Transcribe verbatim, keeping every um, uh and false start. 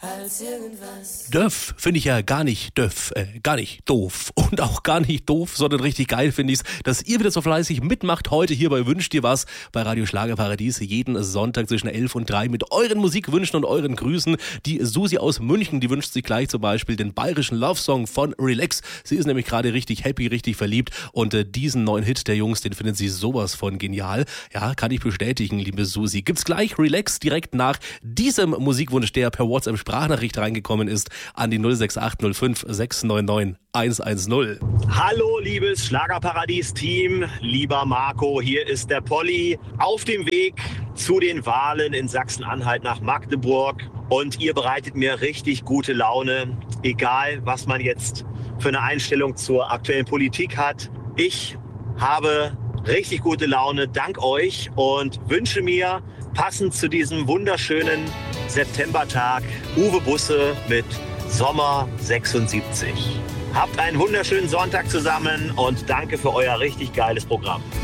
als irgendwas. Döff finde ich ja gar nicht döff, äh, gar nicht doof. Und auch gar nicht doof, sondern richtig geil finde ich's, dass ihr wieder so fleißig mitmacht heute hier bei Wünsch dir was bei Radio Schlagerparadies jeden Sonntag zwischen elf und drei mit euren Musikwünschen und euren Grüßen. Die Susi aus München, die wünscht sich gleich zum Beispiel den bayerischen Love-Song von Relax. Sie ist nämlich gerade richtig happy, richtig verliebt und äh, diesen neuen Hit der Jungs, den findet sie sowas von genial. Ja, kann ich bestätigen, liebe Susi. Gibt's gleich Relax direkt nach diesem Musikwunsch, der per WhatsApp Sprachnachricht reingekommen ist, an die null sechs acht null fünf sechs neun neun eins eins null. Hallo, liebes Schlagerparadies-Team, lieber Marco, hier ist der Polly auf dem Weg zu den Wahlen in Sachsen-Anhalt nach Magdeburg und ihr bereitet mir richtig gute Laune, egal was man jetzt für eine Einstellung zur aktuellen Politik hat. Ich habe richtig gute Laune, dank euch, und wünsche mir passend zu diesem wunderschönen Septembertag Uwe Busse mit Sommer sechsundsiebzig. Habt einen wunderschönen Sonntag zusammen und danke für euer richtig geiles Programm.